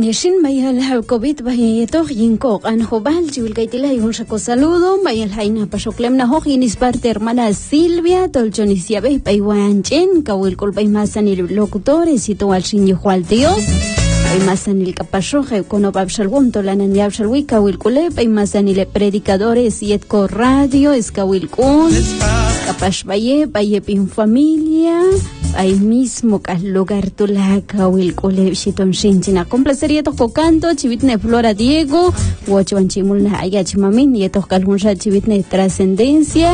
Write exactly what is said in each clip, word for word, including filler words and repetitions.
Shin mayal ha COVID bahiyeto yinko an hobal chivilkaitila y un saco saludo mayal haina pasoklem na hojinis parte hermana Silvia tolchonisia be paiwanchen kawil kolpay masan el locutores y to al sin yual Dios ay masan el capashoje kono babshalgun tolanan yabshalwi kawil kule pay masan el predicadores y etco radio es kawil kun kapash baye baye pin familia ahí mismo que al lugar tulaca o el cole shiton shinchina complacería toco canto chivitne Flora Diego huachuan chimulna aya chimamin y toca algún chivitne trascendencia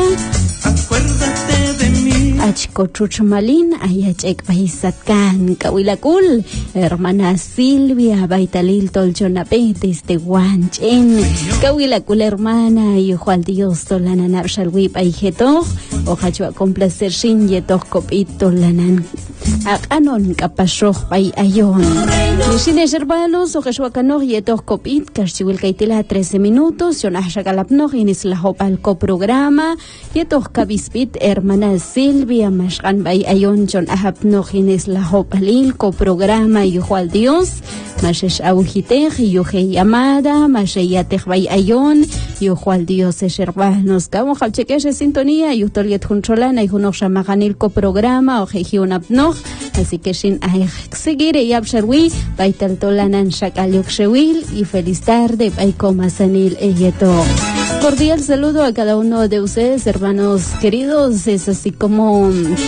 acuérdate de mí achko chuchumalin aya chek paisatkan kawilakul hermana Silvia baitalil tolchonape desde Guanchen kawilakul hermana y Juan Dios tolana nabshalwi paijeto ojalá complacer shin y toco pito lana Akanon kapashoh pay ayon. Nishines hermanos, ojeshuakanoj yetos kopit, kashiwil kaitila trece minutos, yonasha galapnoj inis la hopal coprograma, yetos kabispit hermana Silvia, mashkan bay ayon, jon ahapnoj inis la hopalil coprograma, yuhual Dios, mashesh aujitej, yuhe llamada, masheyatej bay ayon, yuhual Dios es hermanos, kamo halchekesh sintonía, yuhtoliet huncholana, y hunoj shamaganil coprograma, ojejion apnoj, así que sin seguir y absharwi baital tolanan shakaliok shewil y feliz tarde baiko masanil eyeto. Cordial saludo a cada uno de ustedes, hermanos queridos. Es así como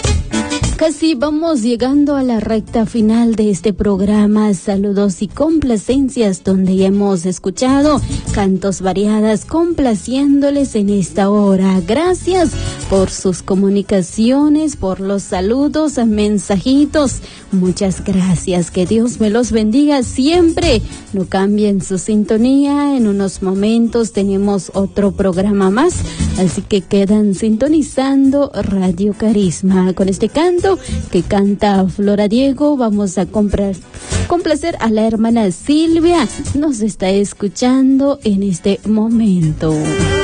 casi vamos llegando a la recta final de este programa. Saludos y complacencias donde ya hemos escuchado cantos variadas complaciéndoles en esta hora. Gracias por sus comunicaciones, por los saludos, mensajitos. Muchas gracias. Que Dios me los bendiga siempre. No cambien su sintonía. En unos momentos tenemos otro programa más. Así que quedan sintonizando Radio Carisma. Con este canto que canta Flora Diego, vamos a comprar, complacer a la hermana Silvia. Nos está escuchando en este momento.